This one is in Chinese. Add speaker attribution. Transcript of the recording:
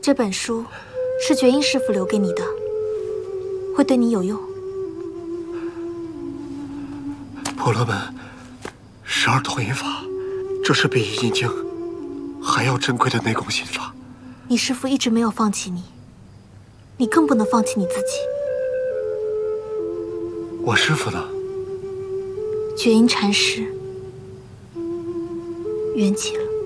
Speaker 1: 这本书是觉英师傅留给你的，会对你有用。
Speaker 2: 婆罗门12通音法，这是比《易经》还要珍贵的内功心法。
Speaker 1: 你师父一直没有放弃你，你更不能放弃你自己。
Speaker 2: 我师父呢？
Speaker 1: 觉英禅师圆寂了。